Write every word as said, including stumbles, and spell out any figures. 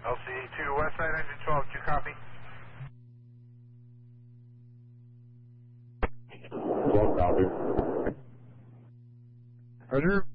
L C two Westside, engine twelve, do you copy? twelve copy. Roger.